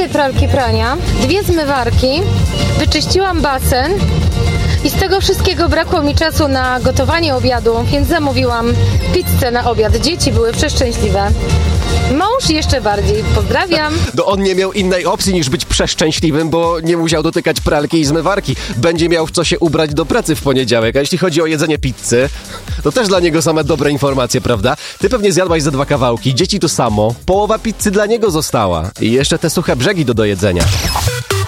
2 pralki prania, 2 zmywarki, wyczyściłam basen i z tego wszystkiego brakło mi czasu na gotowanie obiadu, więc zamówiłam pizzę na obiad. Dzieci były przeszczęśliwe. Mąż jeszcze bardziej. Pozdrawiam. No on nie miał innej opcji niż być przeszczęśliwym, bo nie musiał dotykać pralki i zmywarki. Będzie miał w co się ubrać do pracy w poniedziałek. A jeśli chodzi o jedzenie pizzy, to też dla niego same dobre informacje, prawda? Ty pewnie zjadłaś ze 2 kawałki, dzieci to samo. Połowa pizzy dla niego została. I jeszcze te suche brzegi do dojedzenia.